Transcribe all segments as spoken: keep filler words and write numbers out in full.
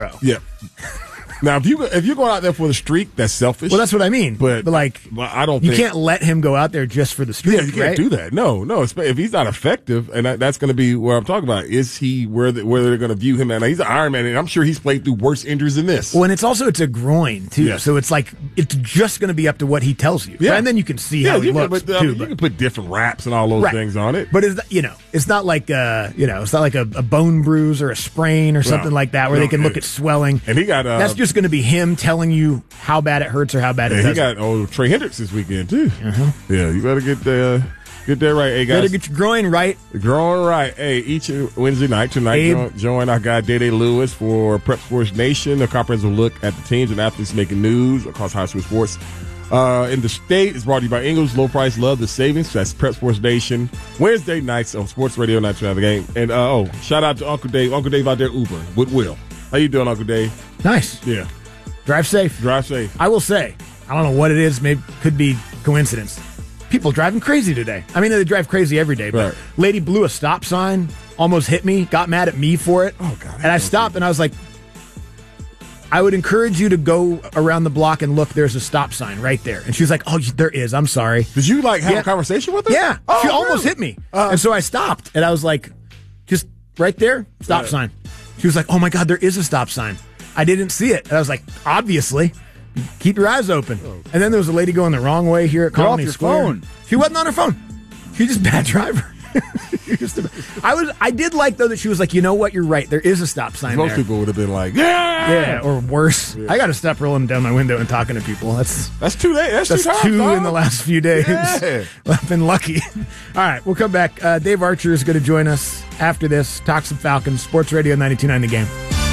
Yeah. Now, if you if you're going out there for the streak, that's selfish. Well, that's what I mean. But, but like, well, I don't. You think, can't let him go out there just for the streak. Yeah, you can't right? do that. No, no. If he's not effective, and that, that's going to be where I'm talking about. Is he where the, where they're going to view him? And he's an Iron Man, and I'm sure he's played through worse injuries than this. Well, and it's also it's a groin too, Yeah. so it's like it's just going to be up to what he tells you. Yeah, right? And then you can see yeah, how he you looks can, but, uh, too. You but- can put different wraps and all those Right. things on it. But it's you know, it's not like uh you know, it's not like a, a bone bruise or a sprain or something No. like that where No, they can look and- at swelling. And he got uh, That's just going to be him telling you how bad it hurts or how bad it and he doesn't. got oh Trey Hendricks this weekend too. Uh-huh. Yeah, you better get uh, get that right. Hey guys, Better get your groin right. growing right. Hey, each Wednesday night tonight, Abe. join, join our guy Day Day Lewis for Prep Sports Nation, a comprehensive look at the teams and athletes making news across high school sports. Uh, in the state, it's brought to you by Ingles. Low price, love the savings. That's Prep Sports Nation. Wednesday nights on Sports Radio nine two nine The Game. And uh, oh, shout out to Uncle Dave. Uncle Dave out there Uber with Will. How you doing, Uncle Dave? Nice. Yeah, Drive safe. drive safe. I will say, I don't know what it is. Maybe could be coincidence. People driving crazy today. I mean, they drive crazy every day. But Right. lady blew a stop sign, almost hit me, got mad at me for it. Oh, God, And I don't stopped and I was like, I would encourage you to go around the block and look. There's a stop sign right there. And she was like, "Oh, there is. I'm sorry." Did you like have Yeah. a conversation with her? Yeah, Oh, she almost really? hit me, Uh, and so I stopped, and I was like, "Just right there, stop Yeah. sign." She was like, "Oh my God, there is a stop sign. I didn't see it." And I was like, "Obviously, keep your eyes open." And then there was a lady going the wrong way here at Get off Colony your Square. phone. She wasn't on her phone. She's just a bad driver. Just a- I was. I did like though that she was like, "You know what? You're right. There is a stop sign Most there." people would have been like, "Yeah, Yeah, or worse. I got to stop rolling down my window and talking to people. That's that's two days. That's, that's two, times, two dog. in the last few days. Yeah. I've been lucky. All right, we'll come back. Uh, Dave Archer is going to join us after this. Talk some Falcons. Sports Radio ninety-two point nine The Game.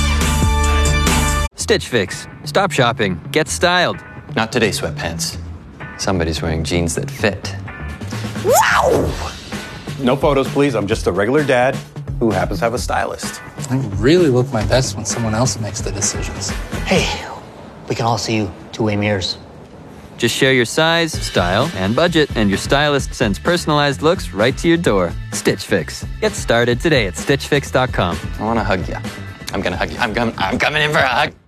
Stitch Fix. Stop shopping. Get styled. Not today, sweatpants. Somebody's wearing jeans that fit. No photos, please. I'm just a regular dad who happens to have a stylist. I really look my best when someone else makes the decisions. Hey, we can all see you two-way mirrors. Just share your size, style, and budget, and your stylist sends personalized looks right to your door. Stitch Fix. Get started today at stitch fix dot com. I want to hug you. I'm going to hug you. I'm, com- I'm coming in for a hug.